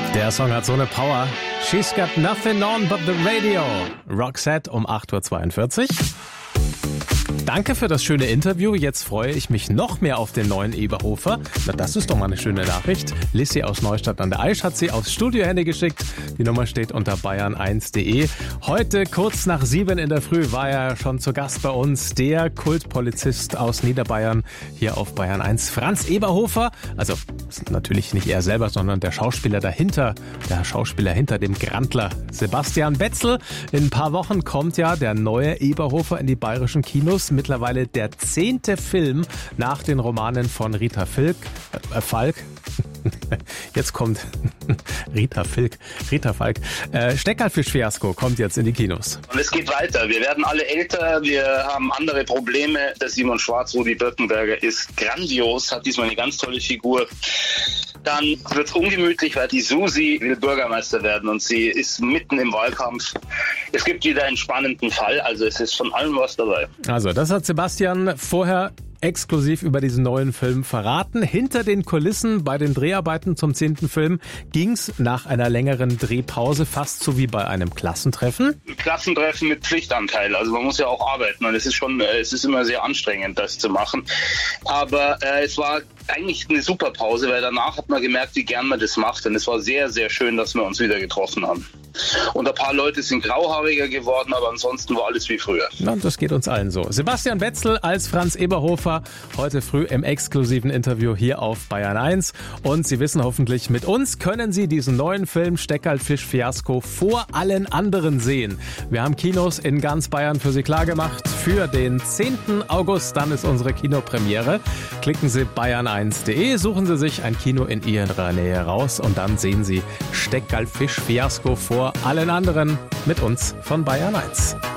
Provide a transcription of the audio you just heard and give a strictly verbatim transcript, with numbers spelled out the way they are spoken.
Der Song hat so eine Power. She's got nothing on but the radio. Roxette um acht Uhr zweiundvierzig. Danke für das schöne Interview. Jetzt freue ich mich noch mehr auf den neuen Eberhofer. Na, das ist doch mal eine schöne Nachricht. Lissi aus Neustadt an der Aisch hat sie aufs Studiohandy geschickt. Die Nummer steht unter bayern eins punkt de. Heute kurz nach sieben in der Früh war er schon zu Gast bei uns, der Kultpolizist aus Niederbayern hier auf Bayern eins, Franz Eberhofer. Also natürlich nicht er selber, sondern der Schauspieler dahinter, der Schauspieler hinter dem Grandler, Sebastian Betzel. In ein paar Wochen kommt ja der neue Eberhofer in die bayerischen Kinos. Mittlerweile der zehnte Film nach den Romanen von Rita Filk, äh, Falk. Jetzt kommt Rita Filk, Rita Falk. Äh, Steckerlfisch-Fiasko kommt jetzt in die Kinos. Und es geht weiter. Wir werden alle älter, wir haben andere Probleme. Der Simon Schwarz, Rudi Birkenberger, ist grandios, hat diesmal eine ganz tolle Figur. Dann wird es ungemütlich, weil die Susi will Bürgermeister werden und sie ist mitten im Wahlkampf. Es gibt wieder einen spannenden Fall, also es ist von allem was dabei. Also das hat Sebastian vorher exklusiv über diesen neuen Film verraten. Hinter den Kulissen bei den Dreharbeiten zum zehnten Film ging's nach einer längeren Drehpause fast so wie bei einem Klassentreffen. Klassentreffen mit Pflichtanteil. Also man muss ja auch arbeiten und es ist schon, es ist immer sehr anstrengend, das zu machen. Aber äh, es war eigentlich eine super Pause, weil danach hat man gemerkt, wie gern man das macht. Und es war sehr, sehr schön, dass wir uns wieder getroffen haben. Und ein paar Leute sind grauhaariger geworden, aber ansonsten war alles wie früher. Na, das geht uns allen so. Sebastian Betzel als Franz Eberhofer heute früh im exklusiven Interview hier auf Bayern eins. Und Sie wissen hoffentlich, mit uns können Sie diesen neuen Film Steckerlfisch-Fiasko vor allen anderen sehen. Wir haben Kinos in ganz Bayern für Sie klargemacht. Für den zehnten August, dann ist unsere Kinopremiere. Klicken Sie bayern eins punkt de, suchen Sie sich ein Kino in Ihrer Nähe raus und dann sehen Sie Steckerlfisch-Fiasko vor allen anderen mit uns von Bayern eins.